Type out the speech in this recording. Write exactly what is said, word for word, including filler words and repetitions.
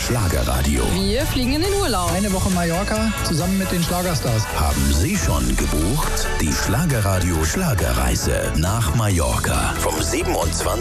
Schlagerradio. Wir fliegen in den Urlaub. Eine Woche Mallorca zusammen mit den Schlagerstars. Haben Sie schon gebucht? Die Schlagerradio Schlagerreise nach Mallorca vom siebenundzwanzigsten